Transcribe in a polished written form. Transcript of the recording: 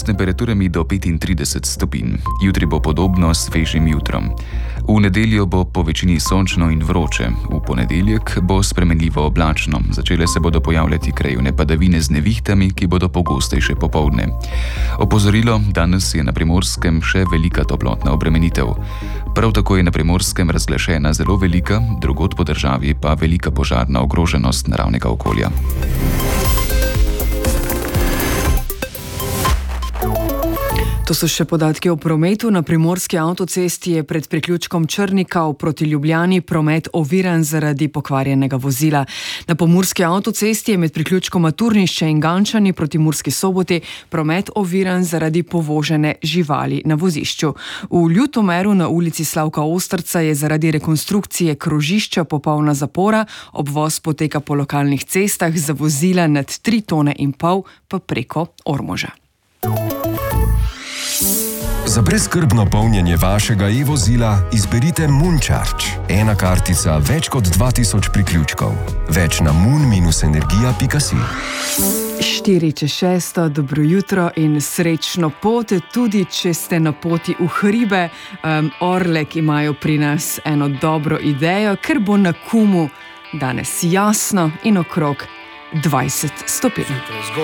temperaturami do 35 stopinj. Jutri bo podobno s svežim jutrom. V nedeljo bo po večini sončno in vroče. V ponedeljek bo spremenljivo oblačno. Začele se bodo pojavljati krajevne padavine z nevihtami, ki bodo pogostejše popoldne. Opozorilo, danes je na Primorskem še velika toplotna obremenitev. Prav tako je na Primorskem razglašena zelo velika, drugod po državi pa velika požarna ogroženost naravnega okolja. To so še podatki o prometu. Na Primorski avtocesti je pred priključkom Črnikov proti Ljubljani promet oviran zaradi pokvarjenega vozila. Na Pomurski avtocesti je med priključkoma Turnišče in Gančani proti Murski Soboti promet oviran zaradi povožene živali na vozišču. V Ljutomeru na ulici Slavka Ostrca je zaradi rekonstrukcije krožišča popolna zapora, obvoz poteka po lokalnih cestah, za vozila nad 3,5 tone pa preko Ormoža. Za brezskrbno polnjenje vašega e-vozila izberite Mooncharge. Ena kartica, več kot 2000 priključkov. Več na moon-energija.si. 5:45, dobro jutro in srečno pot, tudi če ste na poti v hribe. Orlek imajo pri nas eno dobro idejo, ker bo na Kumu danes jasno in okrog 20 stopinj.